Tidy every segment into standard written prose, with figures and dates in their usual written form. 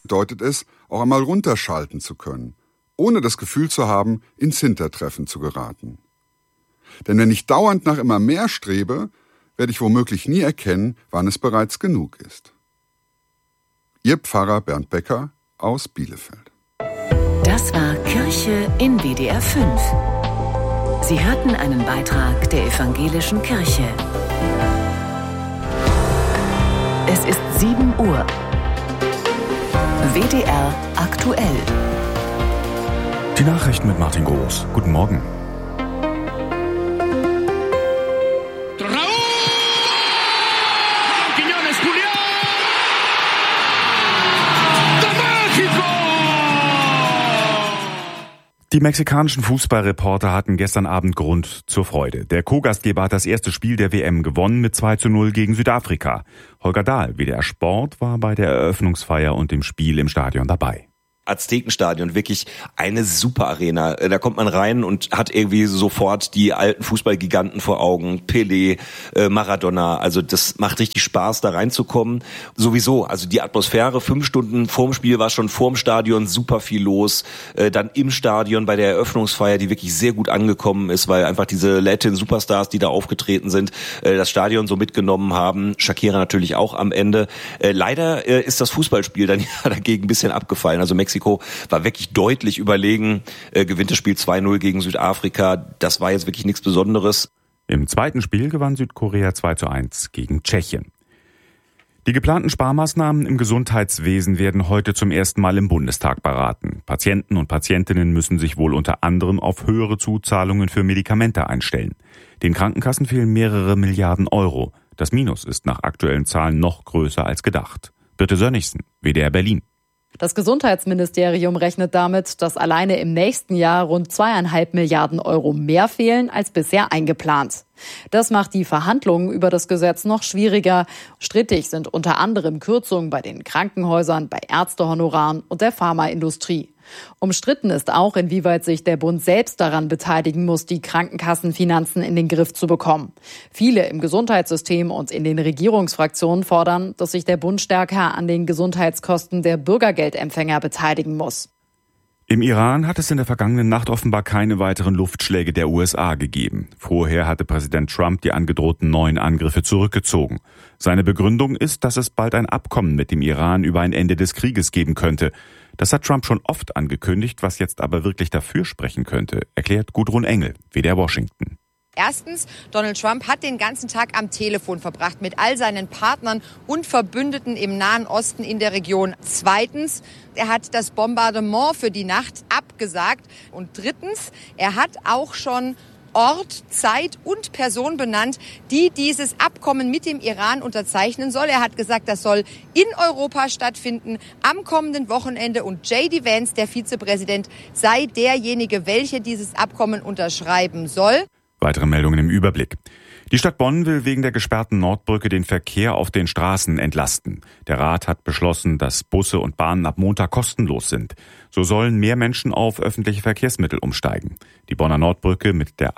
bedeutet es, auch einmal runterschalten zu können, ohne das Gefühl zu haben, ins Hintertreffen zu geraten. Denn wenn ich dauernd nach immer mehr strebe, werde ich womöglich nie erkennen, wann es bereits genug ist. Ihr Pfarrer Bernd Becker aus Bielefeld. Das war Kirche in WDR 5. Sie hörten einen Beitrag der Evangelischen Kirche. Es ist 7 Uhr. WDR aktuell. Die Nachrichten mit Martin Groß. Guten Morgen. Die mexikanischen Fußballreporter hatten gestern Abend Grund zur Freude. Der Co-Gastgeber hat das erste Spiel der WM gewonnen mit 2:0 gegen Südafrika. Holger Dahl, WDR Sport, war bei der Eröffnungsfeier und dem Spiel im Stadion dabei. Aztekenstadion, wirklich eine super Arena. Da kommt man rein und hat irgendwie sofort die alten Fußballgiganten vor Augen. Pelé, Maradona, also das macht richtig Spaß, da reinzukommen. Sowieso, also die Atmosphäre, 5 Stunden vorm Spiel war schon vorm Stadion super viel los. Dann im Stadion bei der Eröffnungsfeier, die wirklich sehr gut angekommen ist, weil einfach diese Latin-Superstars, die da aufgetreten sind, das Stadion so mitgenommen haben. Shakira natürlich auch am Ende. Leider ist das Fußballspiel dann ja dagegen ein bisschen abgefallen. Also Mexiko war wirklich deutlich überlegen, gewinnt das Spiel 2:0 gegen Südafrika. Das war jetzt wirklich nichts Besonderes. Im zweiten Spiel gewann Südkorea 2:1 gegen Tschechien. Die geplanten Sparmaßnahmen im Gesundheitswesen werden heute zum ersten Mal im Bundestag beraten. Patienten und Patientinnen müssen sich wohl unter anderem auf höhere Zuzahlungen für Medikamente einstellen. Den Krankenkassen fehlen mehrere Milliarden Euro. Das Minus ist nach aktuellen Zahlen noch größer als gedacht. Birte Sönnigsen, WDR Berlin. Das Gesundheitsministerium rechnet damit, dass alleine im nächsten Jahr rund 2,5 Milliarden Euro mehr fehlen als bisher eingeplant. Das macht die Verhandlungen über das Gesetz noch schwieriger. Strittig sind unter anderem Kürzungen bei den Krankenhäusern, bei Ärztehonoraren und der Pharmaindustrie. Umstritten ist auch, inwieweit sich der Bund selbst daran beteiligen muss, die Krankenkassenfinanzen in den Griff zu bekommen. Viele im Gesundheitssystem und in den Regierungsfraktionen fordern, dass sich der Bund stärker an den Gesundheitskosten der Bürgergeldempfänger beteiligen muss. Im Iran hat es in der vergangenen Nacht offenbar keine weiteren Luftschläge der USA gegeben. Vorher hatte Präsident Trump die angedrohten neuen Angriffe zurückgezogen. Seine Begründung ist, dass es bald ein Abkommen mit dem Iran über ein Ende des Krieges geben könnte. Das hat Trump schon oft angekündigt, was jetzt aber wirklich dafür sprechen könnte, erklärt Gudrun Engel, WDR Washington. Erstens, Donald Trump hat den ganzen Tag am Telefon verbracht mit all seinen Partnern und Verbündeten im Nahen Osten in der Region. Zweitens, er hat das Bombardement für die Nacht abgesagt. Und drittens, er hat auch schon Ort, Zeit und Person benannt, die dieses Abkommen mit dem Iran unterzeichnen soll. Er hat gesagt, das soll in Europa stattfinden am kommenden Wochenende und J.D. Vance, der Vizepräsident, sei derjenige, welcher dieses Abkommen unterschreiben soll. Weitere Meldungen im Überblick. Die Stadt Bonn will wegen der gesperrten Nordbrücke den Verkehr auf den Straßen entlasten. Der Rat hat beschlossen, dass Busse und Bahnen ab Montag kostenlos sind. So sollen mehr Menschen auf öffentliche Verkehrsmittel umsteigen. Die Bonner Nordbrücke mit der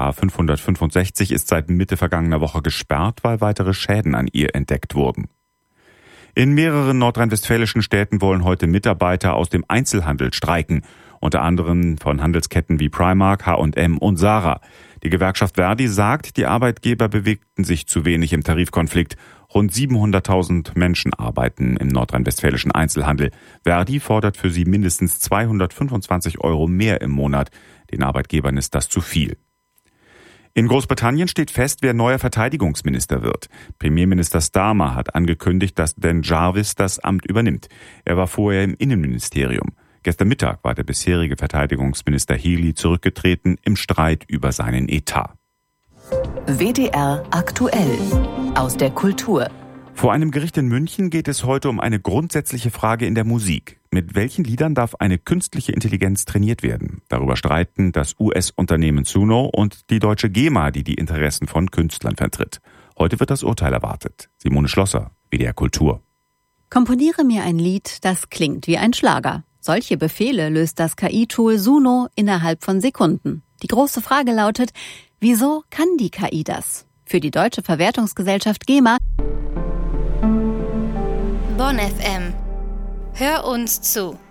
A565 ist seit Mitte vergangener Woche gesperrt, weil weitere Schäden an ihr entdeckt wurden. In mehreren nordrhein-westfälischen Städten wollen heute Mitarbeiter aus dem Einzelhandel streiken. Unter anderem von Handelsketten wie Primark, H&M und Zara. Die Gewerkschaft Verdi sagt, die Arbeitgeber bewegten sich zu wenig im Tarifkonflikt. Rund 700.000 Menschen arbeiten im nordrhein-westfälischen Einzelhandel. Verdi fordert für sie mindestens 225 Euro mehr im Monat. Den Arbeitgebern ist das zu viel. In Großbritannien steht fest, wer neuer Verteidigungsminister wird. Premierminister Starmer hat angekündigt, dass Dan Jarvis das Amt übernimmt. Er war vorher im Innenministerium. Gestern Mittag war der bisherige Verteidigungsminister Healey zurückgetreten im Streit über seinen Etat. WDR aktuell aus der Kultur. Vor einem Gericht in München geht es heute um eine grundsätzliche Frage in der Musik. Mit welchen Liedern darf eine künstliche Intelligenz trainiert werden? Darüber streiten das US-Unternehmen Suno und die deutsche GEMA, die die Interessen von Künstlern vertritt. Heute wird das Urteil erwartet. Simone Schlosser, WDR Kultur. Komponiere mir ein Lied, das klingt wie ein Schlager. Solche Befehle löst das KI-Tool Suno innerhalb von Sekunden. Die große Frage lautet, wieso kann die KI das? Für die deutsche Verwertungsgesellschaft GEMA Bonn FM. Hör uns zu.